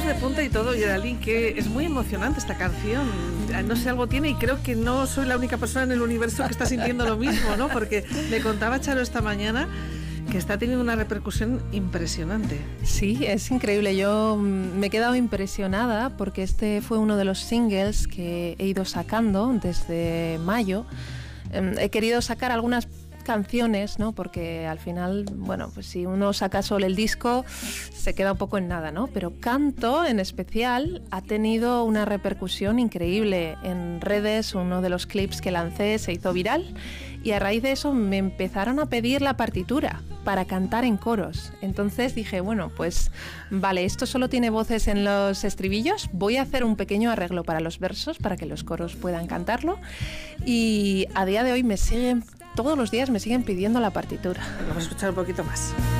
pelos de punta y todo, Geraldine, que es muy emocionante esta canción. No sé, algo tiene, y creo que no soy la única persona en el universo que está sintiendo lo mismo, ¿no? Porque me contaba Charo esta mañana que está teniendo una repercusión impresionante. Sí, es increíble. Yo me he quedado impresionada porque este fue uno de los singles que he ido sacando desde mayo. He querido sacar algunas canciones, ¿no? Porque al final, bueno, pues si uno saca solo el disco se queda un poco en nada, ¿no? Pero Canto en especial ha tenido una repercusión increíble en redes. Uno de los clips que lancé se hizo viral y a raíz de eso me empezaron a pedir la partitura para cantar en coros. Entonces dije, bueno, pues vale, esto solo tiene voces en los estribillos, voy a hacer un pequeño arreglo para los versos para que los coros puedan cantarlo, y a día de hoy todos los días me siguen pidiendo la partitura. Vamos a escuchar un poquito más.